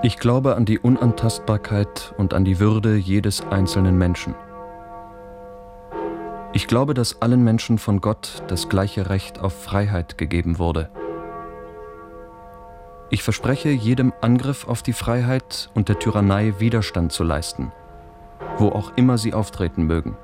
Ich glaube an die Unantastbarkeit und an die Würde jedes einzelnen Menschen. Ich glaube, dass allen Menschen von Gott das gleiche Recht auf Freiheit gegeben wurde. Ich verspreche, jedem Angriff auf die Freiheit und der Tyrannei Widerstand zu leisten, wo auch immer sie auftreten mögen.